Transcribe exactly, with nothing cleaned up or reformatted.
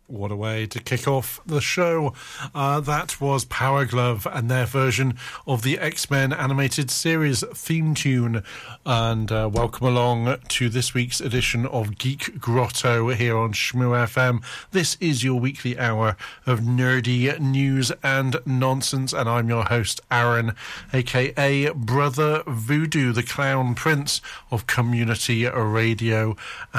What a way to kick off the show. Uh, that was Power Glove and their version of the X-Men animated series theme tune. And uh, welcome along to this week's edition of Geek Grotto here on Shmoo F M. This is your weekly hour of nerdy news and nonsense. And I'm your host, Aaron, a k a. Brother Voodoo, the Clown Prince of Community Radio.